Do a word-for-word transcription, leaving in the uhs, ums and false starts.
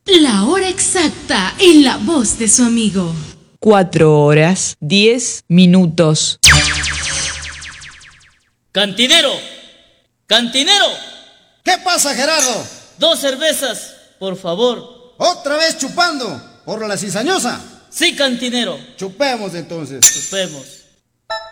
La hora exacta en la voz de su amigo. Cuatro horas, diez minutos. ¡Cantinero! ¡Cantinero! ¿Qué pasa, Gerardo? Dos cervezas, por favor. ¿Otra vez chupando? ¿Por la cizañosa? Sí, cantinero. Chupemos entonces. Chupemos.